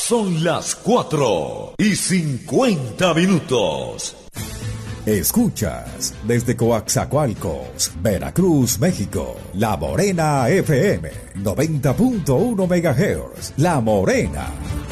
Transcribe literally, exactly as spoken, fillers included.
Son las cuatro y cincuenta minutos. Escuchas desde Coaxacualcos, Veracruz, México, La Morena F M, noventa punto uno megahertz. La Morena.